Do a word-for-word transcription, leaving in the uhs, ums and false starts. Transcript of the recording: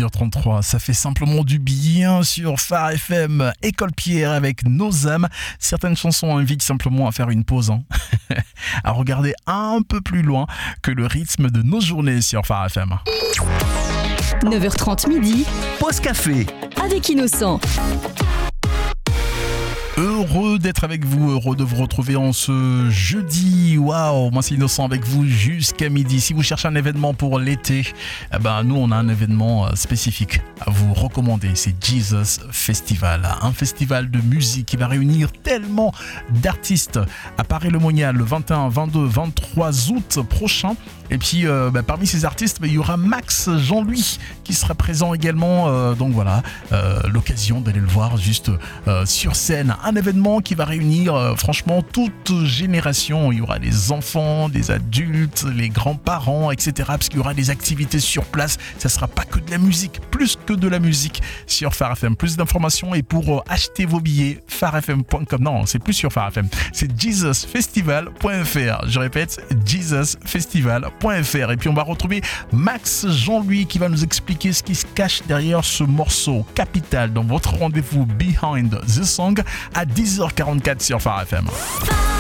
dix heures trente-trois, ça fait simplement du bien sur Phare F M. École Pierre avec Nos âmes. Certaines chansons invitent simplement à faire une pause, hein. À regarder un peu plus loin que le rythme de nos journées sur Phare F M. neuf heures trente midi, Pause café avec Innocent. Heureux d'être avec vous, heureux de vous retrouver en ce jeudi. Waouh, moi c'est Innocent avec vous jusqu'à midi. Si vous cherchez un événement pour l'été, eh ben nous on a un événement spécifique à vous recommander. C'est Jesus Festival, un festival de musique qui va réunir tellement d'artistes à Paris-le-Monial le vingt et un, vingt-deux, vingt-trois août prochain. Et puis euh, bah, parmi ces artistes, bah, il y aura Max Jean-Louis qui sera présent également. Euh, donc voilà, euh, l'occasion d'aller le voir juste euh, sur scène. Un événement qui va réunir euh, franchement toute génération. Il y aura des enfants, des adultes, les grands-parents, et cetera. Parce qu'il y aura des activités sur place. Ça ne sera pas que de la musique, plus que de la musique sur Phare F M. Plus d'informations et pour euh, acheter vos billets, phare f m point com. Non, c'est plus sur Phare F M. C'est jesus festival point f r. Je répète, jesus festival point f r. Et puis on va retrouver Max Jean-Louis qui va nous expliquer ce qui se cache derrière ce morceau capital dans votre rendez-vous Behind the Song à dix heures quarante-quatre sur Phare F M.